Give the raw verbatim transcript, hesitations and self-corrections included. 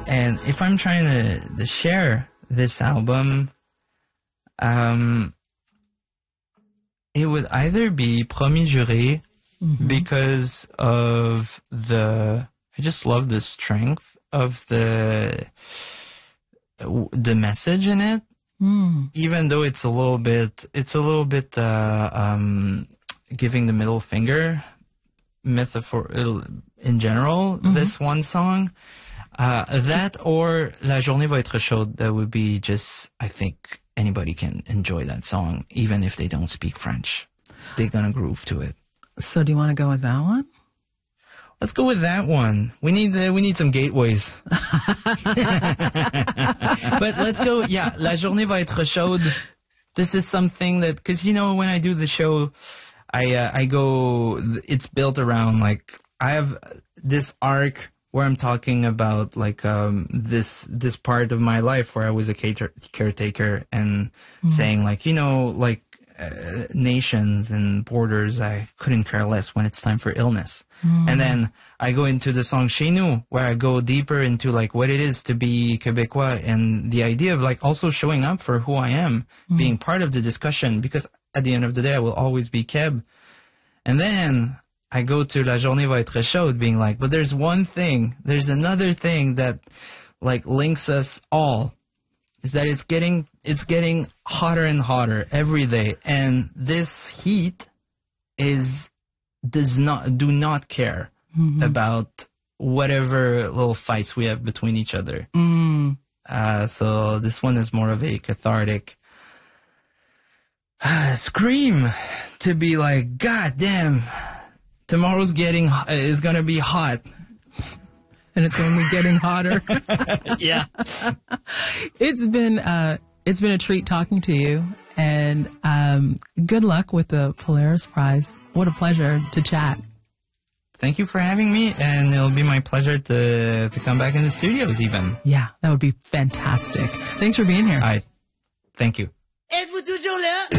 And if I'm trying to, to share this album, um, it would either be Promis Juré, mm-hmm. because of the, I just love the strength of the, the message in it. Mm. Even though it's a little bit, it's a little bit, uh, um, giving the middle finger metaphor in general, mm-hmm. this one song, uh, that or La Journée va être chaude, that would be just, I think anybody can enjoy that song, even if they don't speak French. They're gonna groove to it. So do you want to go with that one? Let's go with that one. We need uh, we need some gateways. But let's go. Yeah, La Journée va être chaude. This is something that, because you know, when I do the show, I uh, I go. It's built around, like, I have this arc where I'm talking about like um this this part of my life where I was a cater- caretaker and mm-hmm. saying like, you know, like uh, nations and borders, I couldn't care less when it's time for illness. Mm. And then I go into the song Chez Nous, where I go deeper into like what it is to be Québécois and the idea of like also showing up for who I am, mm. being part of the discussion, because at the end of the day, I will always be Queb. And then I go to La Journée va être chaude, being like, but there's one thing, there's another thing that like links us all, is that it's getting, it's getting hotter and hotter every day. And this heat is, does not, do not care mm-hmm. about whatever little fights we have between each other. Mm. Uh, so this one is more of a cathartic uh, scream to be like, God damn, tomorrow's getting, is going to be hot. And it's only getting hotter. Yeah. It's been, uh, it's been a treat talking to you, and um, good luck with the Polaris Prize. What a pleasure to chat. Thank you for having me, and it'll be my pleasure to to come back in the studios even. Yeah, that would be fantastic. Thanks for being here. I thank you. Êtes-vous toujours là?